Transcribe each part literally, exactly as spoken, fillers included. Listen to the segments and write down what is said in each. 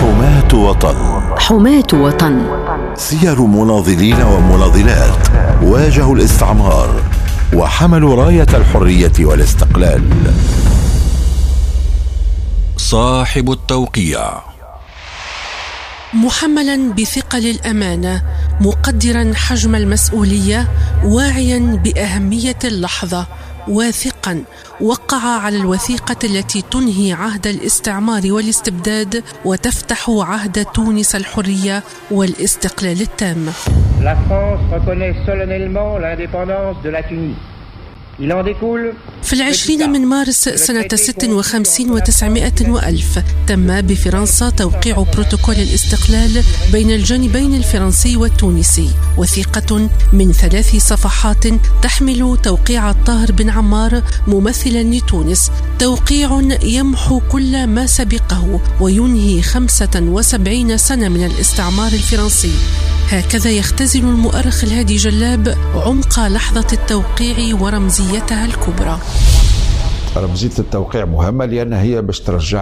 حماة وطن. حماة وطن. سير مناضلين ومناضلات واجهوا الاستعمار وحملوا راية الحرية والاستقلال. صاحب التوقيع. محملا بثقل الأمانة، مقدرا حجم المسؤولية، واعيا بأهمية اللحظة، واثقا وقع على الوثيقة التي تنهي عهد الاستعمار والاستبداد وتفتح عهد تونس الحرية والاستقلال التام. La France reconnaît solennellement l'indépendance de la Tunisie. في العشرين من مارس سنة ست وخمسين وتسعمائة وألف تم بفرنسا توقيع بروتوكول الاستقلال بين الجانبين الفرنسي والتونسي، وثيقة من ثلاث صفحات تحمل توقيع الطاهر بن عمار ممثلا لتونس، توقيع يمحو كل ما سبقه وينهي خمسة وسبعين سنة من الاستعمار الفرنسي. هكذا يختزل المؤرخ الهادي جلاب عمق لحظة التوقيع ورمزيتها الكبرى. رمزية التوقيع مهمة لأن هي باش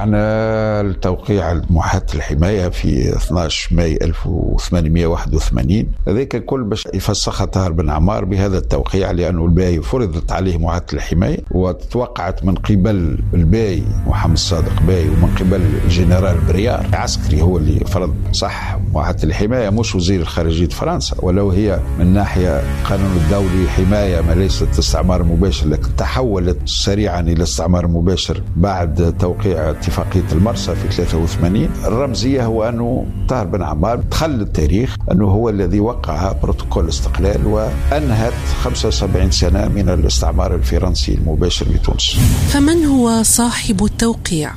ترجعنا لتوقيع معاهدة الحماية في اثني عشر ماي ألف وثمانمائة وواحد وثمانين. هذاك الكل باش يفسخها طاهر بن عمار بهذا التوقيع، لأنه الباي فرضت عليه معاهدة الحماية وتوقعت من قبل الباي محمد الصادق باي ومن قبل الجنرال بريار عسكري هو اللي فرض صح معاهدة الحماية، مش وزير الخارجية فرنسا، ولو هي من ناحية قانون الدولي حماية ما ليست استعمار مباشر، لكن تحولت سريعا إلى الاستعمار المباشر بعد توقيع اتفاقية المرسى في ثلاثة وثمانين. الرمزية هو أنه طاهر بن عمار دخل التاريخ أنه هو الذي وقع بروتوكول الاستقلال وأنهت خمسة وسبعين سنة من الاستعمار الفرنسي المباشر لتونس. فمن هو صاحب التوقيع؟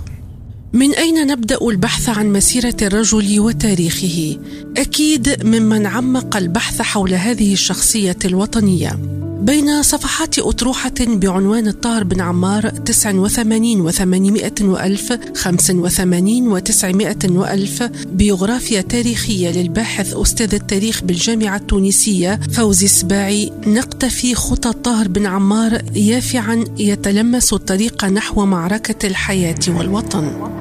من أين نبدأ البحث عن مسيرة الرجل وتاريخه؟ أكيد ممن عمق البحث حول هذه الشخصية الوطنية. بين صفحات أطروحة بعنوان الطاهر بن عمار تسعة وثمانين وثمانمائة وألف خمسة وثمانين وتسعمائة وألف، بيوغرافيا تاريخية للباحث أستاذ التاريخ بالجامعة التونسية فوزي السباعي، نقتفي خطى الطاهر بن عمار يافعا يتلمس الطريق نحو معركة الحياة والوطن.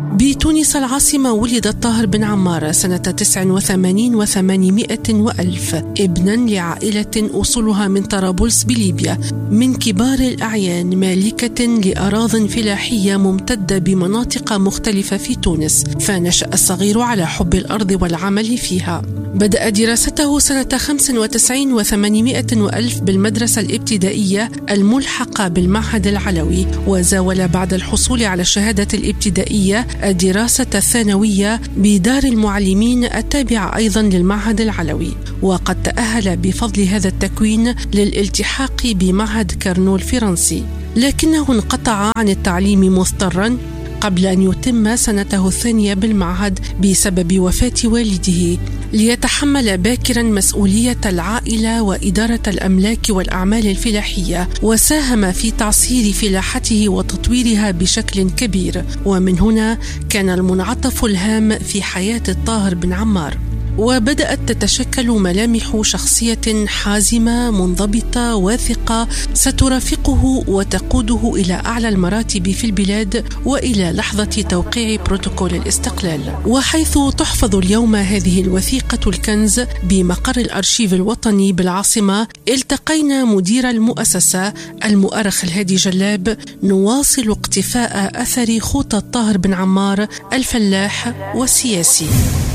بتونس العاصمة ولد الطاهر بن عمار سنة تسعة وثمانين وثمانمائة وألف، ابنا لعائلة أصولها من طرابلس بليبيا، من كبار الأعيان، مالكة لأراضٍ فلاحية ممتدة بمناطق مختلفة في تونس، فنشأ الصغير على حب الأرض والعمل فيها. بدأ دراسته سنة خمسة وتسعين وثمانمائة وألف بالمدرسة الابتدائية الملحقة بالمعهد العلوي، وزاول بعد الحصول على الشهادة الابتدائية الدراسة الثانوية بدار المعلمين التابعة أيضا للمعهد العلوي، وقد تأهل بفضل هذا التكوين للالتحاق بمعهد كارنو الفرنسي، لكنه انقطع عن التعليم مضطرا قبل أن يتم سنته الثانية بالمعهد بسبب وفاة والده، ليتحمل باكرا مسؤولية العائلة وإدارة الأملاك والأعمال الفلاحية، وساهم في تعصير فلاحته وتطويرها بشكل كبير. ومن هنا كان المنعطف الهام في حياة الطاهر بن عمار، وبدأت تتشكل ملامح شخصية حازمة منضبطة واثقة سترافقه وتقوده إلى أعلى المراتب في البلاد وإلى لحظة توقيع بروتوكول الاستقلال. وحيث تحفظ اليوم هذه الوثيقة الكنز بمقر الأرشيف الوطني بالعاصمة، التقينا مدير المؤسسة المؤرخ الهادي جلاب نواصل اقتفاء أثر خطى الطاهر بن عمار الفلاح والسياسي.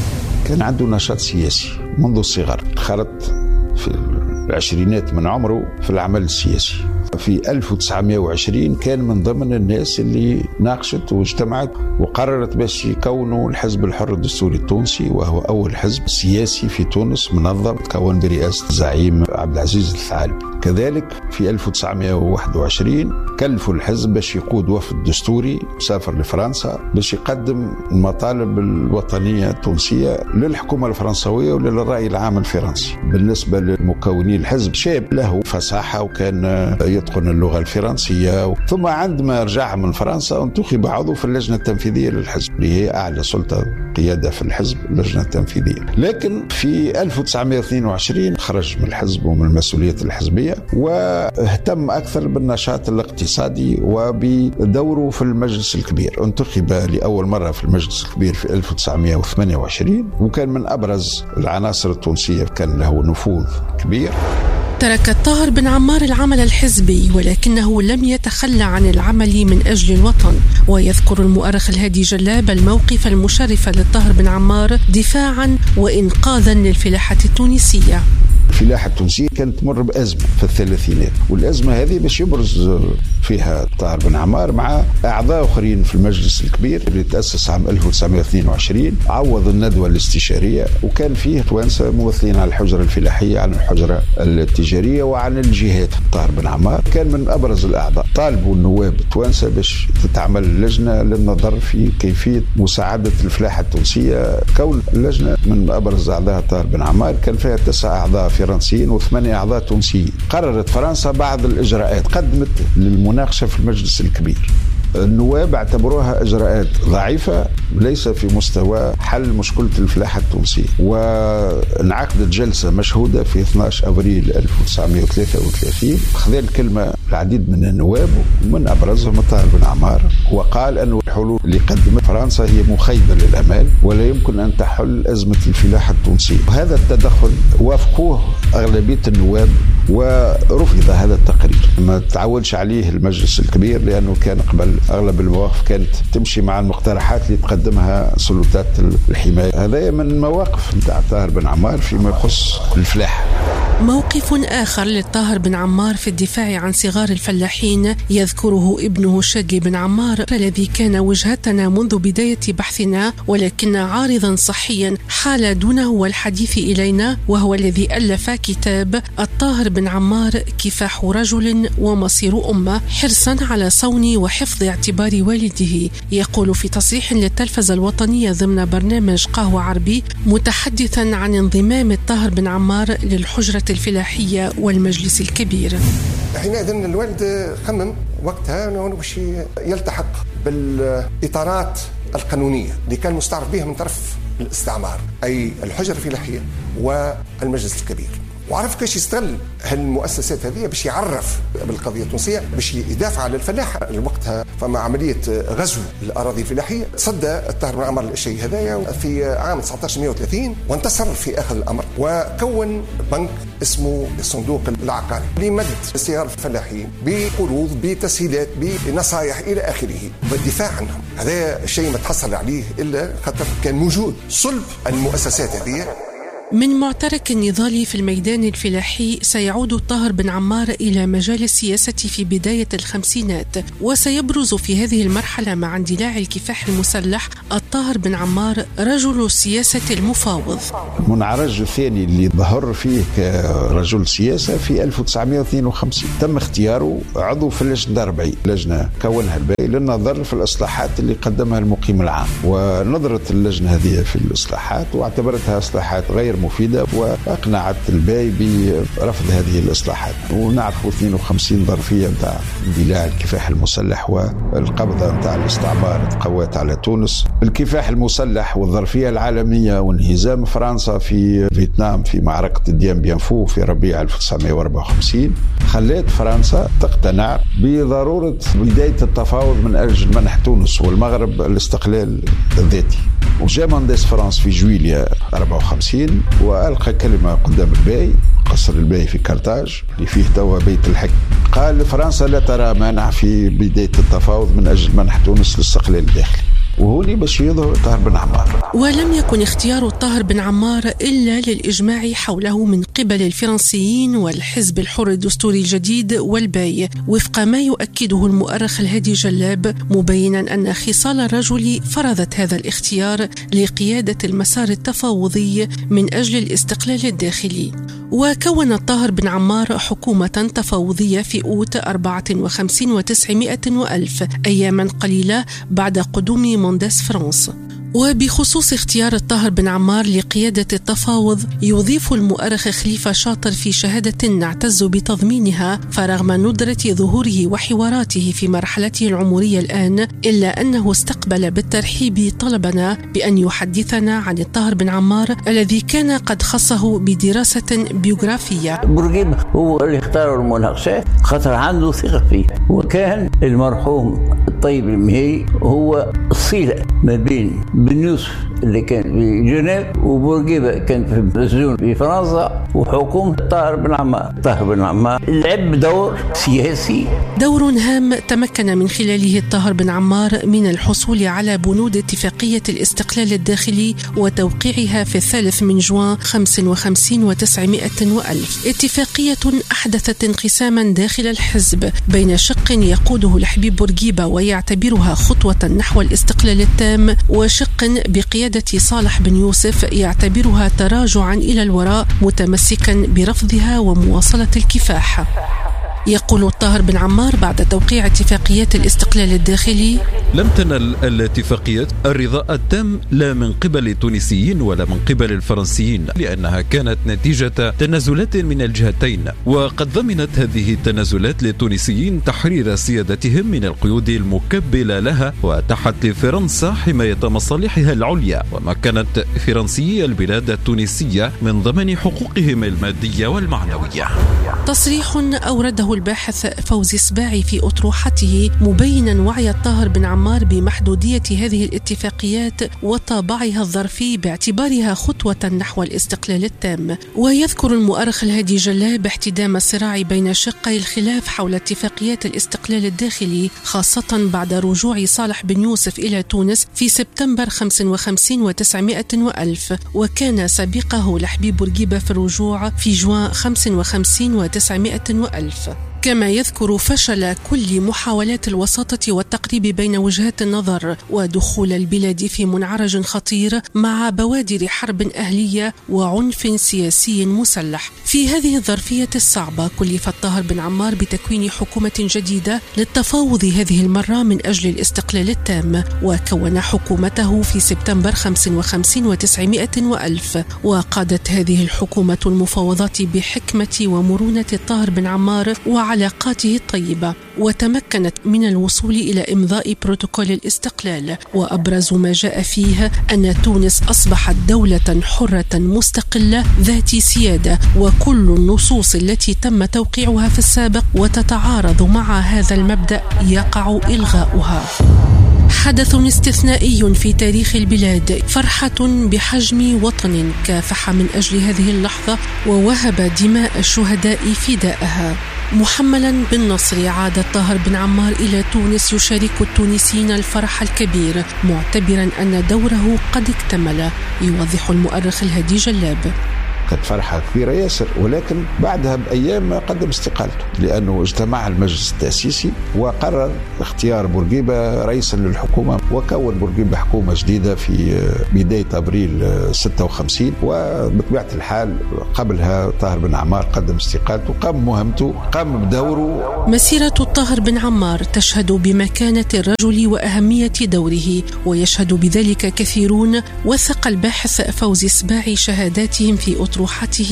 كان عنده نشاط سياسي منذ الصغر، خرج في العشرينات من عمره في العمل السياسي. في ألف وتسعمائة وعشرين كان من ضمن الناس اللي ناقشت واجتمعت وقررت باش يكونوا الحزب الحر الدستوري التونسي، وهو أول حزب سياسي في تونس منظم تكون برئاسة الزعيم عبد العزيز الثعالبي. كذلك في ألف وتسعمائة وواحد وعشرين كلفوا الحزب باش يقود وفد دستوري سافر لفرنسا باش يقدم المطالب الوطنية التونسية للحكومة الفرنسوية وللرأي العام الفرنسي. بالنسبة لمكوني الحزب، شاب له فصاحة وكان يتقن اللغة الفرنسية. ثم عندما رجع من فرنسا انتخب عضو في اللجنة التنفيذية للحزب اللي هي أعلى سلطة قيادة في الحزب، اللجنة التنفيذية. لكن في ألف وتسعمائة واثنين وعشرين خرج من الحزب ومن المسؤوليات الحزبية، واهتم أكثر بالنشاط الاقتصادي وبدوره في المجلس الكبير. انتخب لأول مرة في المجلس الكبير في ألف وتسعمائة وثمانية وعشرين، وكان من أبرز العناصر التونسية، كان له نفوذ كبير. ترك الطاهر بن عمار العمل الحزبي، ولكنه لم يتخلى عن العمل من أجل الوطن. ويذكر المؤرخ الهادي جلاب الموقف المشرف للطاهر بن عمار دفاعا وإنقاذا للفلاحة التونسية. الفلاحة التونسية كانت تمر بأزمة في الثلاثينات، والأزمة هذه باش يبرز فيها الطاهر بن عمار مع أعضاء آخرين في المجلس الكبير اللي تأسس عام ألف وتسعمائة واثنين وعشرين، عوض الندوة الاستشارية، وكان فيه توانسة ممثلين عن الحجرة الفلاحية، عن الحجرة التجارية، وعن الجهات. الطاهر بن عمار كان من أبرز الأعضاء. طالبوا النواب التوانسة باش تتعمل لجنة للنظر في كيفية مساعدة الفلاحة التونسية. كون اللجنة من أبرز أعضاء الطاهر بن عمار كان فيها تسع أعضاء فرنسيين وثمانية أعضاء تونسيين. قررت فرنسا بعض الإجراءات، قدمت للمناقشة في المجلس الكبير. النواب اعتبروها إجراءات ضعيفة ليس في مستوى حل مشكلة الفلاحة التونسية، وانعقدت جلسة مشهودة في اثني عشر أبريل ألف وتسعمائة وثلاثة وثلاثين. خذ الكلمة العديد من النواب ومن أبرزهم الطاهر بن عمار، وقال أن الحلول اللي قدمت فرنسا هي مخيبة للأمال ولا يمكن أن تحل أزمة الفلاحة التونسية. وهذا التدخل وافقوه أغلبية النواب ورفض هذا التقرير. ما تعولش عليه المجلس الكبير لأنه كان قبل أغلب المواقف كانت تمشي مع المقترحات اللي تقدمها سلطات الحماية. هذا من المواقف نتاع الطاهر بن عمار فيما يخص الفلاحة. موقف آخر للطاهر بن عمار في الدفاع عن صغار الفلاحين يذكره ابنه شادلي بن عمار، الذي كان وجهتنا منذ بداية بحثنا، ولكن عارضا صحيا حال دونه والحديث إلينا، وهو الذي ألف كتاب الطاهر بن عمار كفاح رجل ومصير أمة، حرصا على صون وحفظ اعتبار والده. يقول في تصريح للتلفزة الوطنية ضمن برنامج قهوة عربي متحدثا عن انضمام الطاهر بن عمار للحجرة الفلاحية والمجلس الكبير. حينئذ الوالد خمم وقتها أنه باش يلتحق بالإطارات القانونية اللي كان مستعرف بها من طرف الاستعمار، أي الحجرة الفلاحية والمجلس الكبير. وعرف كيف يستغل هالمؤسسات هذه باش يعرف بالقضيه التونسيه، باش يدافع على الفلاحه. وقتها فما عمليه غزو الاراضي الفلاحيه، تصدى الطاهر بن عمار للشيء هذايا في عام تسعة عشر مئة وثلاثين، وانتصر في اخذ الامر، وكون بنك اسمه الصندوق العقاري لمد صغار الفلاحين بقروض، بتسهيلات، بنصائح الى اخره، والدفاع عنهم. هذا الشيء ما تحصل عليه الا خاطر كان موجود صلب المؤسسات هذه. من معترك النضال في الميدان الفلاحي سيعود الطاهر بن عمار إلى مجال السياسة في بداية الخمسينات، وسيبرز في هذه المرحلة مع اندلاع الكفاح المسلح الطاهر بن عمار رجل السياسة المفاوض. المنعرج الثاني اللي ظهر فيه كرجل سياسة في ألف وتسعمائة واثنين وخمسين تم اختياره عضو في اللجنة الأربعين، لجنة كونها الباقي للنظر في الإصلاحات اللي قدمها المقيم العام. ونظرت اللجنة هذه في الإصلاحات واعتبرتها إصلاحات غير مفيدة، وأقنعت الباي برفض هذه الإصلاحات. ونعرف اثنين وخمسين ظرفية نتاع اندلاع الكفاح المسلح والقبضة نتاع الاستعمار تقوات على تونس، الكفاح المسلح والظرفية العالمية وانهزام فرنسا في فيتنام في معركة ديان بيان فو في ربيع ألف وتسعمائة وأربعة وخمسين، خلت فرنسا تقتنع بضرورة بداية التفاوض من أجل منح تونس والمغرب الاستقلال الذاتي. وجاء مندس فرنسا في جويليا أربعة وخمسين وألقى كلمة قدام الباي، قصر الباي في كارتاج اللي فيه توا بيت الحكم. قال فرنسا لا ترى مانع في بداية التفاوض من أجل منح تونس الاستقلال الداخلي، وهوني باش يظهر الطاهر بن عمار. ولم يكن اختيار الطاهر بن عمار إلا للإجماع حوله من قبل الفرنسيين والحزب الحر الدستوري الجديد والباي، وفق ما يؤكده المؤرخ الهادي جلاب، مبينا أن خصال الرجل فرضت هذا الاختيار لقيادة المسار التفاوضي من أجل الاستقلال الداخلي. وكون الطاهر بن عمار حكومة تفاوضية في أوت أربعة وخمسين وتسعمائة وألف، أياما قليلة بعد قدوم مندس فرنسا. وبخصوص اختيار الطاهر بن عمار لقيادة التفاوض، يضيف المؤرخ خليفة شاطر في شهادة نعتز بتضمينها: فرغم ندرة ظهوره وحواراته في مرحلته العمرية الآن، إلا أنه استقبل بالترحيب طلبنا بأن يحدثنا عن الطاهر بن عمار الذي كان قد خصه بدراسة بيوغرافية. بورقيبة هو اللي اختار المناقشات، خاطر عنده ثقة فيه، وكان المرحوم الطيب المهي هو الصلة ما بين بن يوسف اللي كان في جنيف وبورقيبة كان في مسجون في فرنسا وحكومة الطاهر بن عمار. الطاهر بن عمار لعب دور سياسي، دور هام تمكن من خلاله الطاهر بن عمار من الحصول على بنود اتفاقية الاستقلال الداخلي وتوقيعها في الثالث من جوان خمسة وخمسين وتسعمائة وألف. اتفاقية أحدثت انقساما داخل الحزب بين شق يقوده الحبيب بورقيبة ويعتبرها خطوة نحو الاستقلال التام، وشق بقيادة صالح بن يوسف يعتبرها تراجعا إلى الوراء متمسكا برفضها ومواصلة الكفاح. يقول الطاهر بن عمار بعد توقيع اتفاقيات الاستقلال الداخلي: لم تنل الاتفاقيات الرضاء التام لا من قبل التونسيين ولا من قبل الفرنسيين، لأنها كانت نتيجة تنازلات من الجهتين، وقد ضمنت هذه التنازلات للتونسيين تحرير سيادتهم من القيود المكبلة لها، وأتاحت لفرنسا حماية مصالحها العليا، ومكنت فرنسيي البلاد التونسية من ضمان حقوقهم المادية والمعنوية. تصريح أورده الباحث فوزي سباعي في أطروحته مبينا وعي الطاهر بن عمار بمحدودية هذه الاتفاقيات وطابعها الظرفي باعتبارها خطوة نحو الاستقلال التام. ويذكر المؤرخ الهادي جلاب احتدام الصراع بين شقي الخلاف حول اتفاقيات الاستقلال الداخلي، خاصة بعد رجوع صالح بن يوسف إلى تونس في سبتمبر خمسة وخمسين وتسعمائة وألف، وكان سابقه لحبيب بورقيبة في الرجوع في جوان خمسة وخمسين وتسعمائة وألف. كما يذكر فشل كل محاولات الوساطة والتقريب بين وجهات النظر ودخول البلاد في منعرج خطير مع بوادر حرب أهلية وعنف سياسي مسلح. في هذه الظرفية الصعبة كلف الطاهر بن عمار بتكوين حكومة جديدة للتفاوض هذه المرة من أجل الاستقلال التام، وكون حكومته في سبتمبر خمسة وخمسين وتسعمائة وألف. وقادت هذه الحكومة المفاوضات بحكمة ومرونة الطاهر بن عمار وعلاقاته الطيبة، وتمكنت من الوصول إلى إمضاء بروتوكول الاستقلال. وأبرز ما جاء فيه أن تونس أصبحت دولة حرة مستقلة ذات سيادة، وكل النصوص التي تم توقيعها في السابق وتتعارض مع هذا المبدأ يقع إلغاؤها. حدث استثنائي في تاريخ البلاد، فرحة بحجم وطن كافح من أجل هذه اللحظة ووهب دماء الشهداء فداءها. محملا بالنصر عاد الطاهر بن عمار إلى تونس يشارك التونسيين الفرح الكبير، معتبرا أن دوره قد اكتمل. يوضح المؤرخ الهادي جلاب: كانت فرحة كبيرة ياسر، ولكن بعدها بأيام قدم استقالته لأنه اجتمع المجلس التأسيسي وقرر اختيار بورقيبة رئيسا للحكومة، وكون بورقيبة حكومة جديدة في بداية أبريل ستة وخمسين. وبطبيعة الحال قبلها طاهر بن عمار قدم استقالته، قام مهمته، قام بدوره. مسيرة الطاهر بن عمار تشهد بمكانة الرجل وأهمية دوره، ويشهد بذلك كثيرون. وثق الباحث فوزي سباعي شهاداتهم في أطروحته،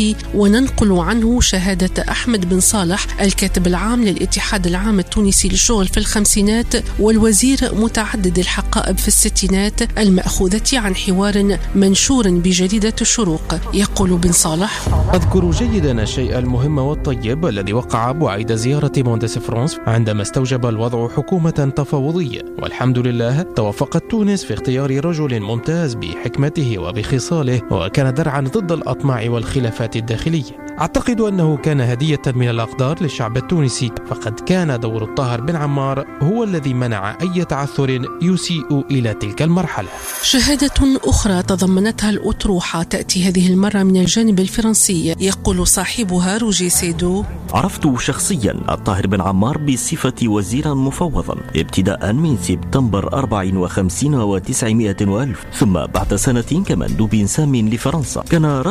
وننقل عنه شهادة أحمد بن صالح الكاتب العام للاتحاد العام التونسي للشغل في الخمسينات والوزير متعدد الحقائب في الستينات، المأخوذة عن حوار منشور بجريدة الشروق. يقول بن صالح: أذكر جيدا الشيء المهم والطيب الذي وقع بعد زيارة موندس فرانس عندما استوجب الوضع حكومة تفاوضية، والحمد لله توفقت تونس في اختيار رجل ممتاز بحكمته وبخصاله، وكان درعا ضد الأطماع والخلافات الداخلية. أعتقد أنه كان هدية من الأقدار للشعب التونسي، فقد كان دور الطاهر بن عمار هو الذي منع أي تعثر يسيء إلى تلك المرحلة. شهادة أخرى تضمنتها الأطروحة تأتي هذه المرة من الجانب الفرنسي. يقول صاحبها روجي سيدو: عرفت شخصيا الطاهر بن عمار بصفة وزيرا مفوضا ابتداء من سبتمبر أربعة وخمسين وتسعمائة وألف، ثم بعد سنة كمندوب سام لفرنسا. كان رجلا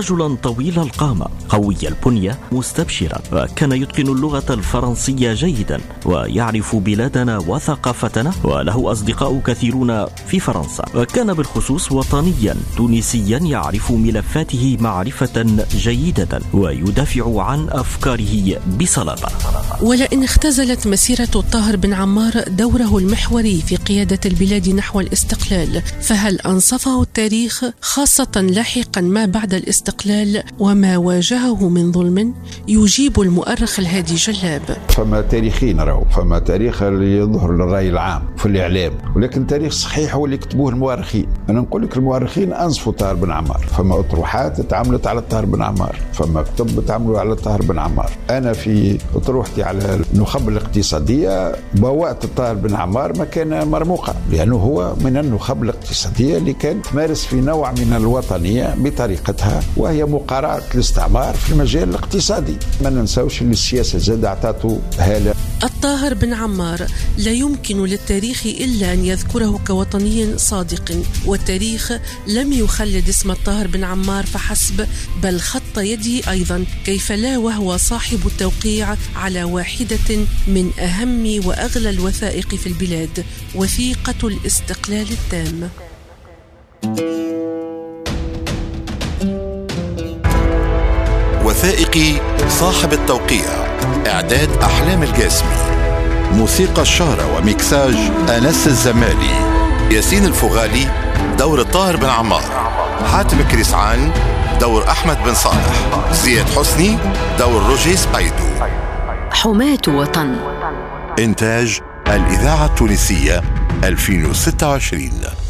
طويل القامة قوي البنية مستبشرا، وكان يتقن اللغة الفرنسية جيدا ويعرف بلادنا وثقافتنا، وله أصدقاء كثيرون في فرنسا، وكان بالخصوص وطنيا تونسيا يعرف ملفاته معرفة جيدة ويدافع عن أفكاره بصلابة. ولئن اختزلت مسيرة الطاهر بن عمار دوره المحوري في قيادة البلاد نحو الاستقلال، فهل أنصفه التاريخ خاصة لاحقا ما بعد الاستقلال وما واجهه من ظلم؟ يجيب المؤرخ الهادي جلاب: فما تاريخين راهو، فما تاريخ اللي يظهر للرأي العام في الإعلام، ولكن تاريخ صحيح هو اللي كتبوه المؤرخين. أنا نقول لك المؤرخين أنصفوا الطاهر بن عمار، فما أطروحات تعملت على الطاهر بن عمار، فما كتب تعملوا على الطاهر بن عمار. أنا في أطروحتي على النخب الاقتصادية بوأت الطاهر بن عمار مكانة مرموقة، لأنه هو من النخب الاقتصادية اللي كانت تمارس في نوع من الوطنية بطريقتها، وهي مقارعة الاستعمار في المجال الاقتصادي. ما ننسوش أن السياسة زاد أعطته هالة. الطاهر بن عمار لا يمكن للتاريخ إلا أن يذكره كوطني صادق، والتاريخ لم يخلد اسم الطاهر بن عمار فحسب، بل خط يده أيضا، كيف لا وهو صاحب التوقيع على واحدة من أهم وأغلى الوثائق في البلاد، وثيقة الاستقلال التام. وثائقي صاحب التوقيع، إعداد أحلام الجاسمي، موسيقى الشارة وميكساج أنس الزمالي، ياسين الفغالي دور الطاهر بن عمار، حاتم كريسعان دور أحمد بن صالح، زياد حسني دور روجي سبايدو. حماة وطن، إنتاج الإذاعة التونسية ألفين وستة وعشرين.